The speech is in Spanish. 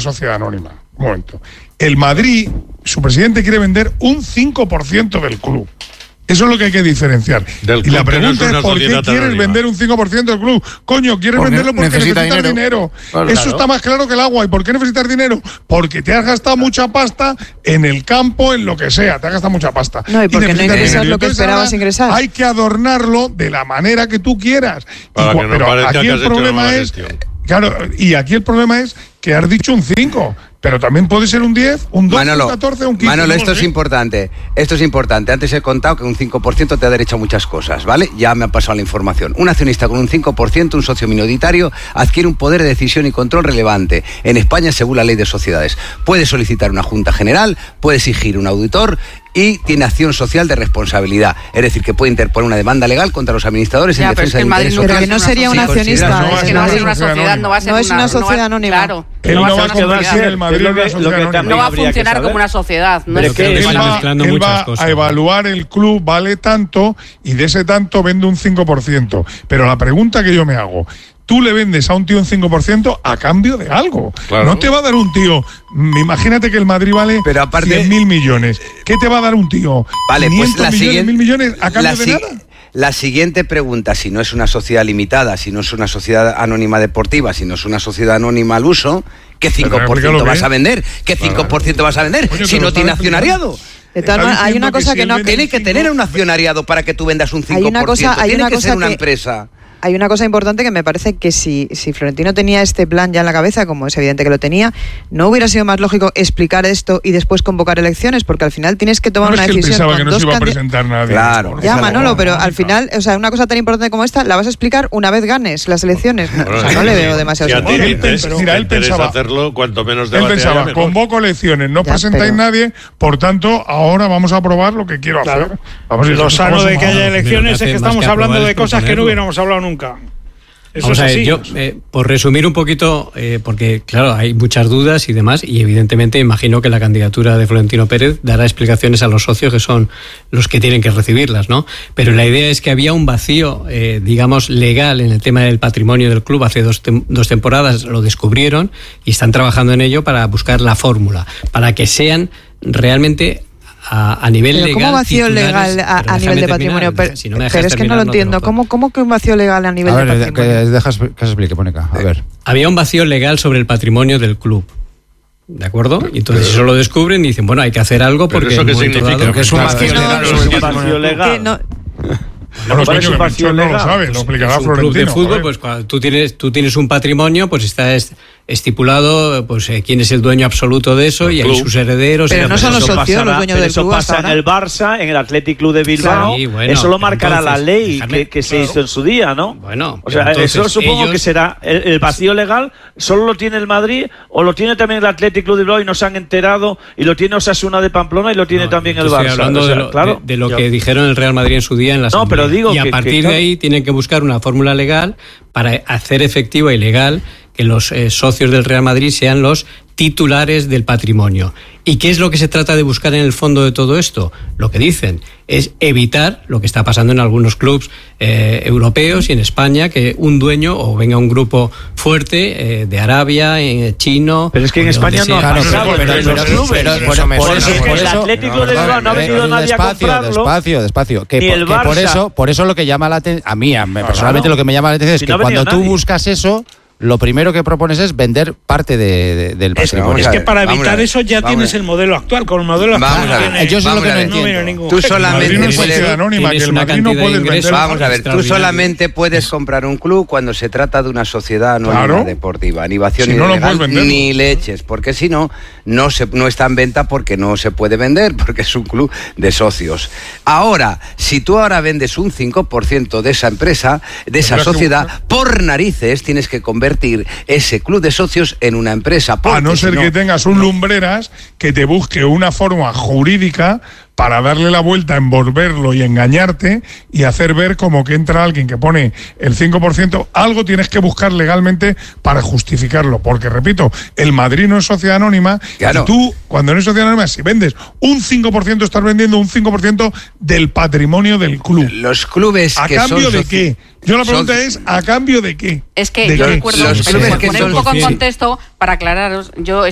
sociedad anónima. Un momento. El Madrid, su presidente quiere vender un 5% del club. Eso es lo que hay que diferenciar. Y la pregunta es ¿por qué quieres vender un 5% del club? Coño, quieres venderlo porque necesitas dinero. Claro, eso está más claro que el agua. ¿Y por qué necesitas dinero? Porque te has gastado mucha pasta en el campo, en lo que sea. Te has gastado mucha pasta. No, y porque no ingresas lo que esperabas ingresar. Hay que adornarlo de la manera que tú quieras. Pero aquí el problema es... Claro, y aquí el problema es que has dicho un 5, pero también puede ser un 10, un 12, Manolo, un 14, un 15. Manolo, esto es importante. Antes he contado que un 5% te da derecho a muchas cosas, ¿vale? Ya me han pasado la información. Un accionista con un 5%, un socio minoritario, adquiere un poder de decisión y control relevante. En España, según la ley de sociedades, puede solicitar una junta general, puede exigir un auditor y tiene acción social de responsabilidad. Es decir, que puede interponer una demanda legal contra los administradores en defensa del interés social. Pero que no sería un accionista. Es que no va a ser una sociedad, no va a ser una sociedad anónima. Claro. Él no va a convertir el Madrid en una sociedad anónima. No va a funcionar como una sociedad. No es que él va a evaluar el club, vale tanto, y de ese tanto vende un 5%. Pero la pregunta que yo me hago... Tú le vendes a un tío un 5% a cambio de algo. Claro. No te va a dar un tío... Imagínate que el Madrid vale 100.000 millones. ¿Qué te va a dar un tío? Vale, 500 pues millones, 1.000 millones a cambio de nada. La siguiente pregunta, si no es una sociedad limitada, si no es una sociedad anónima deportiva, si no es una sociedad anónima al uso, ¿qué 5% vas a vender? ¿Qué 5% vas a vender si no tiene accionariado? Hay una cosa que no... Tiene que tener un accionariado para que tú vendas un 5%. Tiene que ser una empresa. Hay una cosa importante que me parece que si Florentino tenía este plan ya en la cabeza, como es evidente que lo tenía, ¿no hubiera sido más lógico explicar esto y después convocar elecciones? Porque al final tienes que tomar una decisión. Pensaba que no se iba a presentar nadie. Claro. Ya, Manolo, pero al final, o sea, una cosa tan importante como esta, la vas a explicar una vez ganes las elecciones. No le veo demasiado sentido. Mira, él pensaba hacerlo cuanto menos debate. Él pensaba, convoco elecciones, no presentáis nadie, por tanto, ahora vamos a aprobar lo que quiero hacer. Lo sano de que haya elecciones es que estamos hablando de cosas que no hubiéramos hablado nunca. Vamos a ver, yo, por resumir un poquito, porque claro, hay muchas dudas y demás, y evidentemente imagino que la candidatura de Florentino Pérez dará explicaciones a los socios que son los que tienen que recibirlas, ¿no? Pero la idea es que había un vacío, digamos, legal en el tema del patrimonio del club. Hace dos temporadas lo descubrieron y están trabajando en ello para buscar la fórmula, para que sean realmente... A nivel pero legal. ¿Cómo vacío legal a nivel de patrimonio? Pero es que no lo entiendo. ¿Cómo que un vacío legal a nivel de patrimonio? Dejas que se explique, pone acá. A ver. Había un vacío legal sobre el patrimonio del club. ¿De acuerdo? Y entonces eso lo descubren y dicen, bueno, hay que hacer algo porque... ¿Eso qué significa? Que es un vacío legal. Bueno, coño, que Menchón no lo sabe, lo explicará Florentino. Un club de fútbol, pues cuando tú tienes un patrimonio, pues está estipulado pues quién es el dueño absoluto de eso y hay sus herederos. Pero no son los socios los dueños del club. Eso pasa en el Barça, en el Athletic Club de Bilbao. Sí, bueno, eso lo marcará la ley que se hizo en su día, ¿no? Bueno, o sea, eso supongo que será el vacío legal. ¿Solo lo tiene el Madrid o lo tiene también el Athletic Club de Bilbao y no se han enterado? Y lo tiene Osasuna de Pamplona y lo tiene también el Barça. Estoy hablando de lo que dijeron el Real Madrid en su día en la asamblea. Pero digo y a partir de ahí tienen que buscar una fórmula legal para hacer efectiva y legal que los socios del Real Madrid sean los titulares del patrimonio. ¿Y qué es lo que se trata de buscar en el fondo de todo esto? Lo que dicen es evitar lo que está pasando en algunos clubes europeos y en España, que un dueño o venga un grupo fuerte de Arabia, chino... Pero es que en España no ha pasado en los clubes. Por eso el Atlético de Bilbao no ha venido nadie a comprarlo. Despacio. Que por eso lo que llama la atención... A mí, personalmente lo que me llama la atención es que cuando tú buscas eso... Lo primero que propones es vender parte del patrimonio. Es que para evitar eso ya tienes el modelo actual. Con el modelo actual yo sé lo que no entiendo. Tú solamente tú solamente puedes comprar un club cuando se trata de una sociedad anónima deportiva. Ni vacío ni legal, ni leches. Porque si no, no está en venta porque no se puede vender, porque es un club de socios. Ahora, si tú ahora vendes un 5% de esa empresa, de esa sociedad, por narices tienes que convertir ese club de socios en una empresa. A no ser que tengas un Lumbreras que te busque una forma jurídica para darle la vuelta, envolverlo y engañarte y hacer ver como que entra alguien que pone el 5%. Algo tienes que buscar legalmente para justificarlo, porque repito, el Madrid no es sociedad anónima. Claro. Y tú, cuando no es sociedad anónima, si vendes un 5%, estás vendiendo un 5% del patrimonio del club. Los clubes ¿A cambio de qué? Yo la pregunta es, ¿a cambio de qué? Es que yo recuerdo, para poner un poco en contexto, para aclararos, yo